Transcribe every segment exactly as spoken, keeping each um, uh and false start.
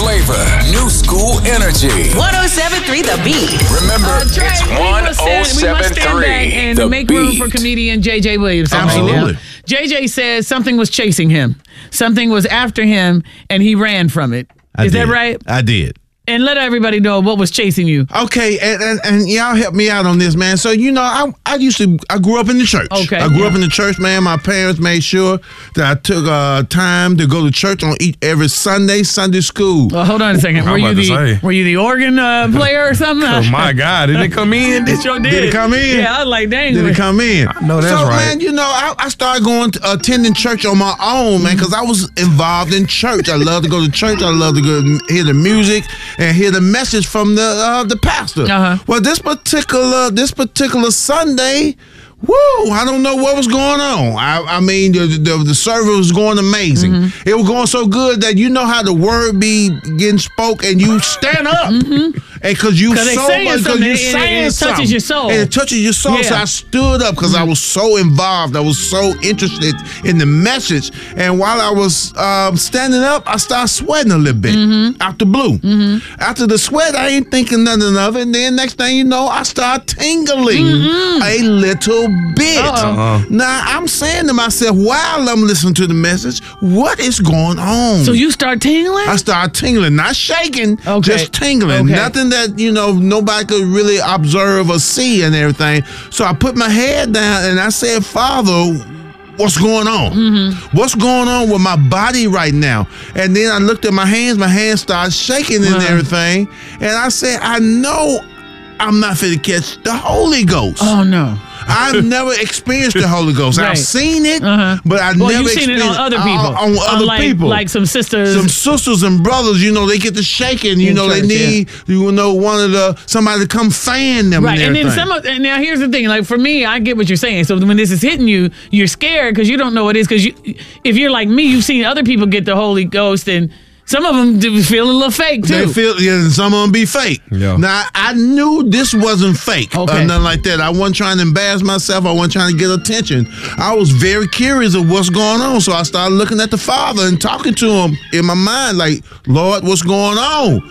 flavor, new school energy. one oh seven point three The Beat. Remember, Uh, Trey, it's we one must oh stand- We seven must stand point back three and The make room for Beat. comedian J J Williams. Absolutely. Now. J J says something was chasing him. Something was after him, and he ran from it. I Is did. that right? I did. And let everybody know what was chasing you. Okay, and, and, and y'all help me out on this, man. So, you know, I I used to, I grew up in the church. Okay, I grew yeah. up in the church, man. My parents made sure that I took uh, time to go to church on each, every Sunday, Sunday school. Well, hold on a second. I'm Were you about to the say. were you the organ uh, player or something? Oh, my God. Did it come in? It sure did. Did it come in? Yeah, I was like, dang. Did it come in? I know that's so, right. man, you know, I, I started going to attending church on my own, man, because I was involved in church. I love to go to church. I love to go and hear the music and hear the message from the uh, the pastor. Uh-huh. Well, this particular this particular Sunday, woo, I don't know what was going on. I, I mean, the, the the service was going amazing. Mm-hmm. It was going so good that you know how the word be getting spoke and you stand up. And because you 'Cause they so saying much, because something, you and it- saying and it touches something. your soul. And it touches your soul. So Yeah. I stood up because I was so involved. I was so interested in the message. And while I was um, standing up, I started sweating a little bit out the blue. After the sweat, I ain't thinking nothing of it. And then next thing you know, I start tingling a little bit. Uh-oh. Now, I'm saying to myself, while I'm listening to the message, what is going on? So you start tingling? I started tingling, not shaking, Okay. just tingling. Okay. Nothing that, you know, nobody could really observe or see and everything. So I put my head down and I said, Father, what's going on? Mm-hmm. What's going on with my body right now? And then I looked at my hands. My hands started shaking and Uh-huh. everything. And I said, I know I'm not fit to catch the Holy Ghost. Oh, no. I've never experienced the Holy Ghost. Right. I've seen it, Uh-huh. but I've Well, never you've seen it on experienced other people. On, on other like, people. Like some sisters. Some sisters and brothers, you know, they get to shaking. You In know, they church, need, you know, one of the somebody to come fan them. Right, and and then everything. some of, and now here's the thing. Like for me, I get what you're saying. So when this is hitting you, you're scared because you don't know what it is. Because you, if you're like me, you've seen other people get the Holy Ghost, and some of them do feel a little fake too. They feel, yeah, and some of them be fake. Yeah. Now, I knew this wasn't fake Okay. or nothing like that. I wasn't trying to embarrass myself. I wasn't trying to get attention. I was very curious of what's going on. So I started looking at the Father and talking to him in my mind, like, Lord, what's going on?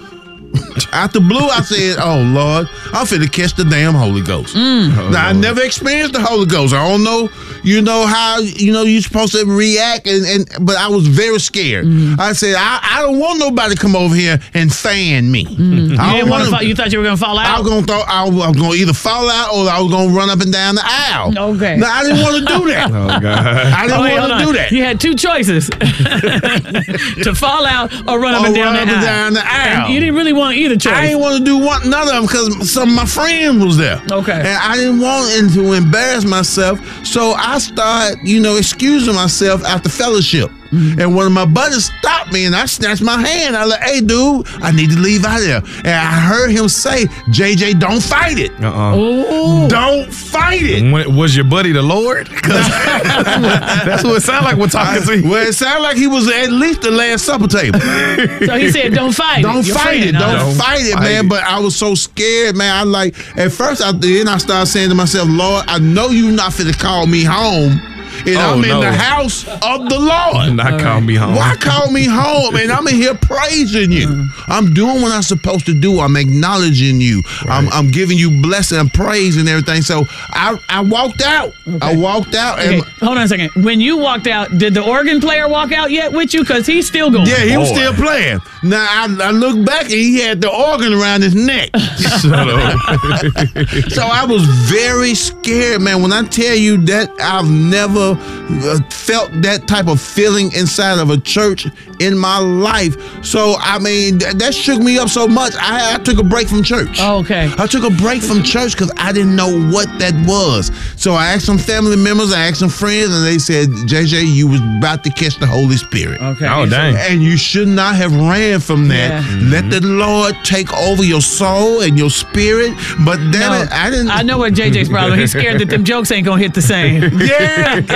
Out the blue, I said, oh, Lord, I'm finna catch the damn Holy Ghost. Mm. Now, I never experienced the Holy Ghost. I don't know, you know, how, you know, you're supposed to react, and, and but I was very scared. Mm-hmm. I said, I, I don't want nobody to come over here and fan me. Mm-hmm. You, I didn't don't wanna want fall, you thought you were gonna fall I out. was gonna throw, I was, I was gonna either fall out or I was gonna run up and down the aisle. Okay. No, I didn't want to do that. Oh, God. I didn't Oh, wait, want hold to on. do that. You had two choices: to fall out or run up Or and down, run the, up and aisle. down the aisle. And you didn't really want either choice. I didn't want to do one none of them because some of my friends was there. Okay. And I didn't want him to embarrass myself, so I started, you know, excusing myself after fellowship. Mm-hmm. And one of my buddies stopped me, and I snatched my hand. I was like, "Hey, dude, I need to leave out of there." And I heard him say, "J J, don't fight it. Uh-uh. Ooh. Don't fight it." When, was your buddy the Lord? 'Cause that's what it sounded like we're talking to you. Well, it sounded like he was at least the Last Supper table. So he said, "Don't fight Don't it. Your fight friend, it. huh? Don't Don't fight it, fight man. it. But I was so scared, man. I like, at first, I, then I started saying to myself, Lord, I know you're not finna call me home. And Oh, I'm in no. the house of the Lord. Not call me home. Why call me home? And I'm in here praising you. I'm doing what I'm supposed to do. I'm acknowledging you. I'm, I'm giving you blessing and praise and everything. So I, I walked out. I walked out. Okay, And hold on a second. When you walked out, did the organ player walk out yet with you? Because he's still going. yeah, he was Boy. still playing. Now, I, I look back and he had the organ around his neck. Shut up. So I was very scared, man. When I tell you that I've never uh, felt that type of feeling inside of a church in my life. So, I mean, th- that shook me up so much. I, I took a break from church. Oh, okay. I took a break from church because I didn't know what that was. So I asked some family members, I asked some friends, and they said, J J, you was about to catch the Holy Spirit. Okay. Oh, dang. And you should not have ran from that. Yeah. Let the Lord take over your soul and your spirit. But then No, it, I didn't. I know what J J's problem. He's scared that them jokes ain't gonna hit the same. Yeah,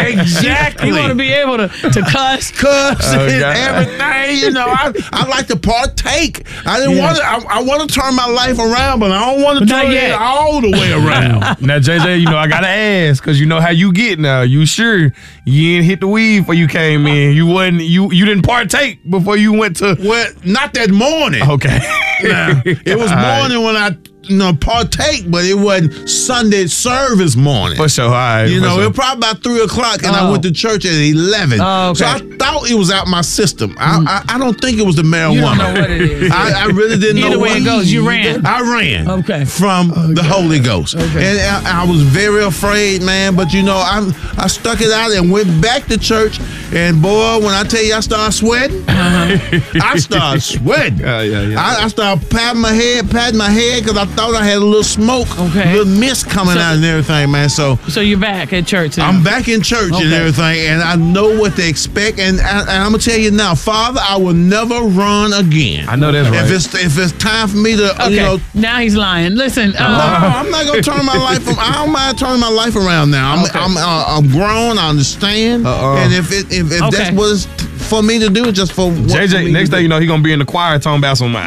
Exactly. You want to be able to, to cuss. Cuss Oh, and God. everything, you know. I, I like to partake. I didn't Yeah. want to. I, I want to turn my life around, but I don't want to But not turn yet. it all the way around. Now, J J, you know, I got to ask, because you know how you get now. You sure you ain't hit the weed before you came in? You wasn't, you, you didn't partake before you went to. Well, not that morning. Okay. Now, it was All right. morning when I, you know, partake, but it wasn't Sunday service morning. For sure. All right. You for know, sure. it was probably about three o'clock, and I Oh. went to church at eleven. Oh, okay. So I thought it was out my system. I, I I don't think it was the marijuana. You don't know what it is. I, I really didn't Either know way what it goes, you ran. I ran. Okay. From the Holy Ghost, Okay. and I, I was very afraid, man. But you know, I I stuck it out and went back to church. And boy, when I tell you, I started sweating. I started sweating. Yeah, yeah, yeah. I, I started patting my head, patting my head, because I thought I had a little smoke, Okay. little mist coming So- out and everything, man. So So you're back at church now. I'm back in church and Okay. everything, and I know what to expect. And, I, and I'm gonna tell you now, Father, I will never run again. I know that's right. If it's if it's time for me to, Okay. you know. Now he's lying. Listen. No, Uh, I'm not gonna turn my life. I don't mind turning my life around now. I'm Okay. I'm, uh, I'm grown. I understand. Uh-uh. And if it if, if Okay. that's what it's for me to do, just for what J for J, me next to thing do. you know, he gonna be in the choir talking about some.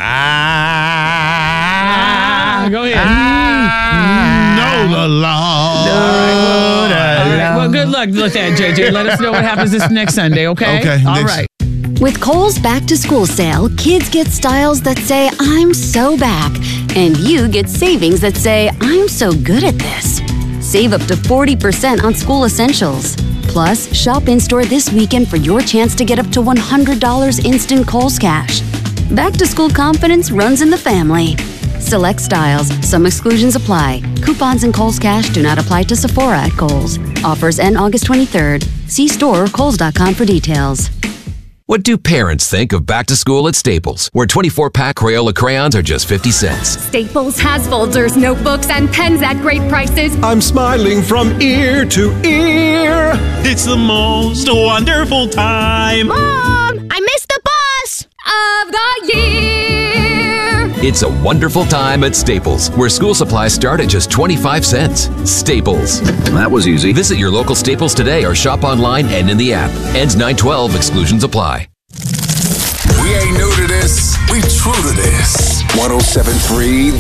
Ah, go ahead. know the law. All right. Well, good luck with that, J J. Let us know what happens this next Sunday, okay? Okay, All next- right. With Kohl's Back to School sale, kids get styles that say, I'm so back. And you get savings that say, I'm so good at this. Save up to forty percent on school essentials. Plus, shop in-store this weekend for your chance to get up to one hundred dollars instant Kohl's cash. Back to school confidence runs in the family. Select styles. Some exclusions apply. Coupons and Kohl's cash do not apply to Sephora at Kohl's. Offers end August twenty-third. See store or kohls dot com for details. What do parents think of back to school at Staples, where twenty-four pack Crayola crayons are just fifty cents? Staples has folders, notebooks, and pens at great prices. I'm smiling from ear to ear. It's the most wonderful time. Mom, I missed the bus of the year. It's a wonderful time at Staples, where school supplies start at just twenty-five cents. Staples. That was easy. Visit your local Staples today or shop online and in the app. Ends nine twelve. Exclusions apply. We ain't new to this. We true to this. one oh seven point three